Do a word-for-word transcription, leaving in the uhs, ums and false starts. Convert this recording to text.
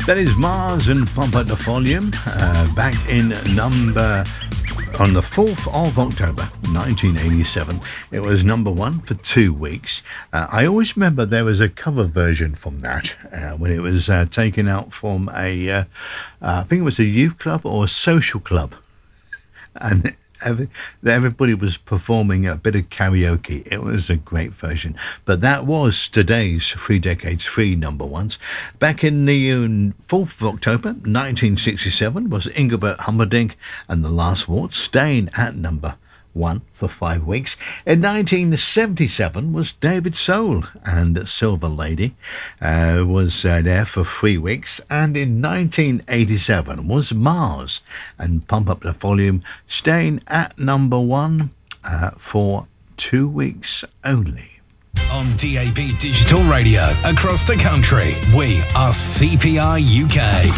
That is Mars and Pump Up the Volume, uh, back in number on the fourth of October nineteen eighty-seven. It was number one for two weeks. Uh, I always remember there was a cover version from that uh, when it was uh, taken out from a, uh, uh, I think it was a youth club or a social club. And Every, everybody was performing a bit of karaoke. It was a great version. But that was today's Three Decades Three number ones. Back in the um, fourth of October nineteen sixty-seven was Engelbert Humperdinck and The Last Waltz, staying at number one for five weeks. In nineteen seventy-seven was David Soul and Silver Lady, uh, was uh, there for three weeks. And in nineteen eighty-seven was Mars and Pump Up the Volume, staying at number one uh, for two weeks only. On D A B Digital Radio across the country, we are C P R U K.